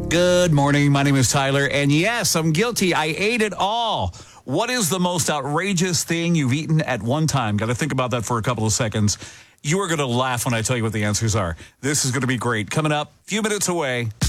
Good morning. My name is Tyler, and yes, I'm guilty. I ate it all. What is the most outrageous thing you've eaten at one time? Got to think about that for a couple of seconds. You are going to laugh when I tell you what the answers are. This is going to be great. Coming up, a few minutes away.